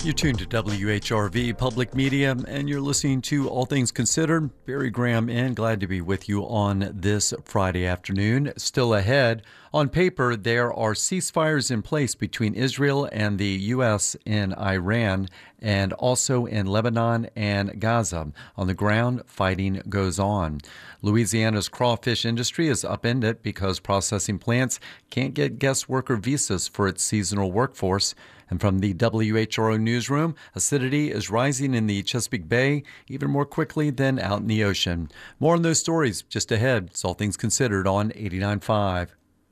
You're tuned to WHRV Public Media, and you're listening to All Things Considered. Barry Graham in, glad to be with you on this Friday afternoon. Still ahead, on paper, there are ceasefires in place between Israel and the U.S. in Iran, and also in Lebanon and Gaza. On the ground, fighting goes on. Louisiana's crawfish industry is upended because processing plants can't get guest worker visas for its seasonal workforce. And from the WHRO newsroom, acidity is rising in the Chesapeake Bay even more quickly than out in the ocean. More on those stories just ahead. It's All Things Considered on 89.5.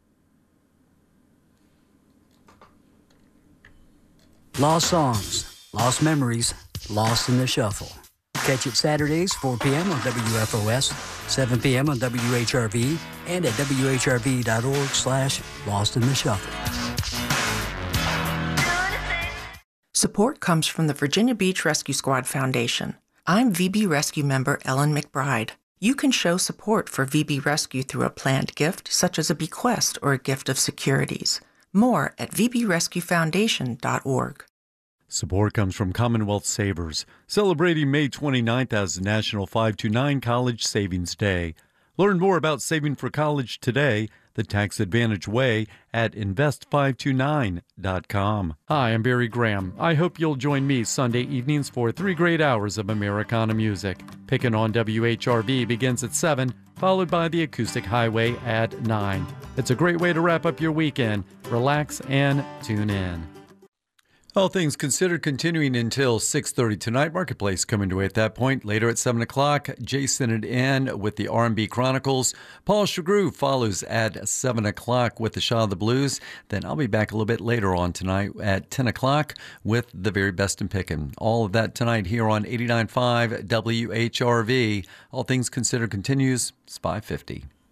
Lost songs, lost memories, lost in the shuffle. Catch it Saturdays, 4 p.m. on WFOS, 7 p.m. on WHRV, and at WHRV.org/Lost in the Shuffle. Support comes from the Virginia Beach Rescue Squad Foundation. I'm VB Rescue member Ellen McBride. You can show support for VB Rescue through a planned gift, such as a bequest or a gift of securities. More at vbrescuefoundation.org. Support comes from Commonwealth Savers, celebrating May 29th as National 529 College Savings Day. Learn more about saving for college today, the tax advantage way, at invest529.com. Hi, I'm Barry Graham. I hope you'll join me Sunday evenings for 3 great hours of Americana music. Pickin' on WHRV begins at 7, followed by the Acoustic Highway at 9. It's a great way to wrap up your weekend. Relax and tune in. All Things Considered continuing until 6:30 tonight. Marketplace coming to at that point. Later at 7 o'clock, Jason and Ann with the R&B Chronicles. Paul Chagru follows at 7 o'clock with the Shah of the Blues. Then I'll be back a little bit later on tonight at 10 o'clock with the very best in pickin'. All of that tonight here on 89.5 WHRV. All Things Considered continues. It's 5:50.